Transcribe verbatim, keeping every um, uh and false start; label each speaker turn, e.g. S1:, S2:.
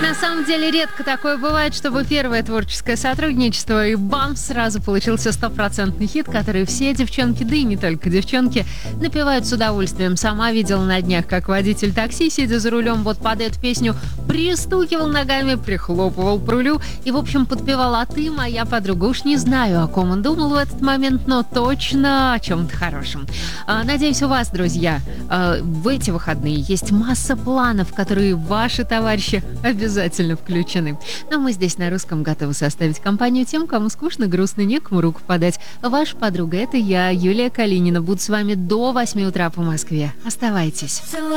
S1: На самом деле редко такое бывает, чтобы первое творческое сотрудничество и бам, сразу получился стопроцентный хит, который все девчонки, да и не только девчонки, напевают с удовольствием. Сама видела на днях, как водитель такси, сидя за рулем, вот под эту песню пристукивал ногами, прихлопывал по рулю и, в общем, подпевал: «А ты моя подруга». Уж не знаю, о ком он думал в этот момент, но точно о чем-то хорошем. А, надеюсь, у вас, друзья, а, в эти выходные есть масса планов, в которые ваши товарищи обязательно включены. Но мы здесь на русском готовы составить компанию тем, кому скучно, грустно, некому руку подать. Ваша подруга — это я, Юлия Калинина. Буду с вами до восьми утра по Москве. Оставайтесь.